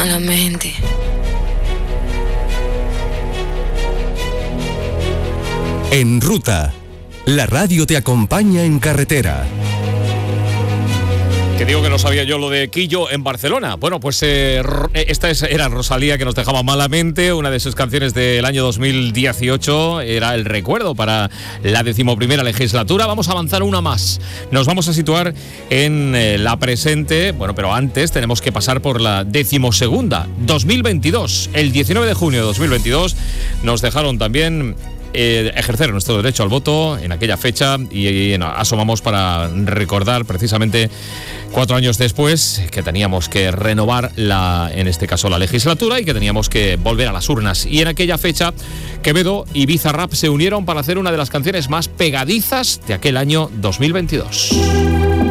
malamente. En Ruta, la radio te acompaña en carretera. Que digo que no sabía yo lo de Quillo en Barcelona. Bueno, pues esta era Rosalía, que nos dejaba malamente. Una de sus canciones del año 2018 era el recuerdo para la 11ª legislatura. Vamos a avanzar una más. Nos vamos a situar en la presente. Bueno, pero antes tenemos que pasar por la 12ª, 2022. El 19 de junio de 2022 nos dejaron también ejercer nuestro derecho al voto en aquella fecha y asomamos para recordar precisamente 4 años después que teníamos que renovar en este caso la legislatura, y que teníamos que volver a las urnas. Y en aquella fecha Quevedo y Bizarrap se unieron para hacer una de las canciones más pegadizas de aquel año 2022.